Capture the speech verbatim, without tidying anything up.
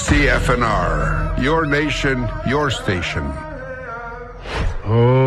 C F N R. Your nation, your station. Oh.